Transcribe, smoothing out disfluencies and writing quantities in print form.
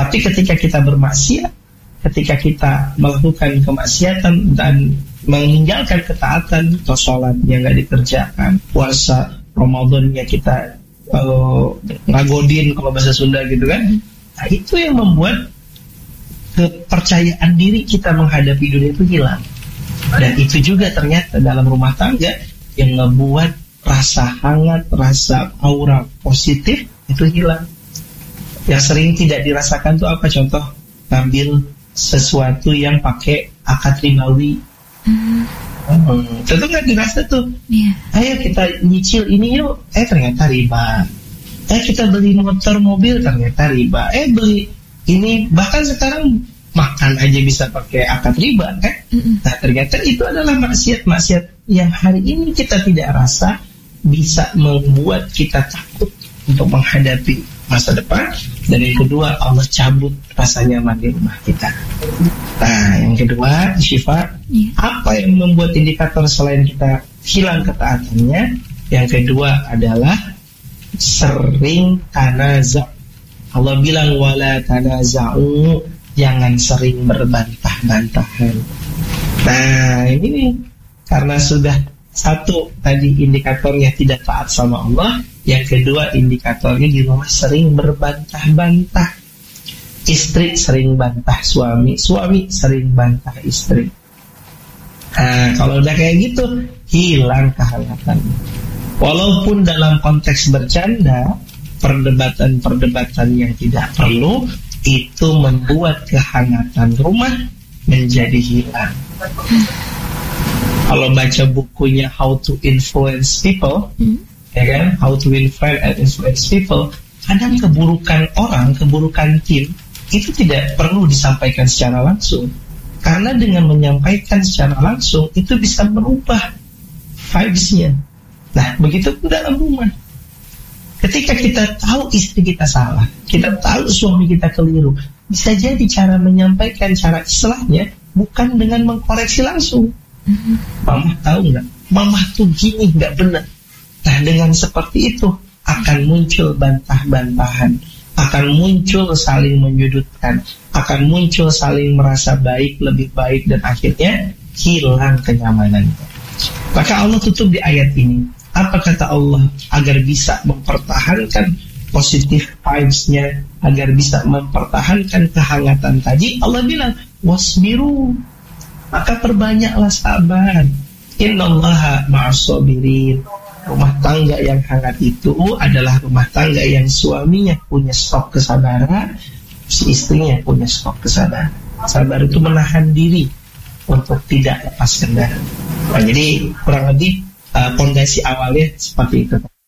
Tapi ketika kita bermaksiat, ketika kita melakukan kemaksiatan dan meninggalkan ketaatan, atau sholat yang nggak dikerjakan, puasa Ramadannya kita ngagodin kalau bahasa Sunda gitu kan, nah itu yang membuat kepercayaan diri kita menghadapi dunia itu hilang. Dan itu juga ternyata dalam rumah tangga yang ngebuat rasa hangat, rasa aura positif itu hilang. Yang sering tidak dirasakan tuh apa? Contoh, ngambil sesuatu yang pakai akad ribawi. Tentu nggak dirasa tuh. Ayo kita nyicil ini yuk. Ternyata riba. Kita beli motor mobil, ternyata riba. Beli ini, bahkan sekarang makan aja bisa pakai akad riba kan. Nah ternyata itu adalah maksiat-maksiat yang hari ini kita tidak rasa bisa membuat kita takut untuk menghadapi masa depan. Dan yang kedua, Allah cabut rasa nyaman di rumah kita. Nah yang kedua, Syifa, apa yang membuat indikator selain kita hilang ketaatannya? Yang kedua adalah sering tanaza'. Allah bilang wala tanaza'u, jangan sering berbantah-bantahan. Nah ini nih, karena sudah satu tadi indikatornya tidak taat sama Allah, yang kedua indikatornya di rumah sering berbantah-bantah. Istri sering bantah suami, suami sering bantah istri. Nah kalau udah kayak gitu, hilang kehangatannya. Walaupun dalam konteks bercanda, perdebatan-perdebatan yang tidak perlu, itu membuat kehangatan rumah menjadi hilang. Kalau baca bukunya How to Influence People, ya kan, How to Influence People, kadang keburukan orang, keburukan tim itu tidak perlu disampaikan secara langsung, karena dengan menyampaikan secara langsung itu bisa merubah vibes-nya. Nah, begitu pun dalam rumah. Ketika kita tahu istri kita salah, kita tahu suami kita keliru, bisa jadi cara menyampaikan, cara islahnya bukan dengan mengkoreksi langsung. Mama tahu nggak? Mama tuh gini nggak benar. Nah dengan seperti itu akan muncul bantah-bantahan, akan muncul saling menyudutkan, akan muncul saling merasa baik, lebih baik, dan akhirnya hilang kenyamanan. Maka Allah tutup di ayat ini. Apa kata Allah? Agar bisa mempertahankan positif vibes-nya, agar bisa mempertahankan kehangatan tadi, Allah bilang wasbiru, maka perbanyaklah sabar. Innallaha ma'as-sabirin. Rumah tangga yang hangat itu adalah rumah tangga yang suaminya punya stok kesabaran, si istrinya punya stok kesabaran. Sabar itu menahan diri untuk tidak lepas kendali. Nah, jadi kurang lebih pondasi awalnya seperti itu.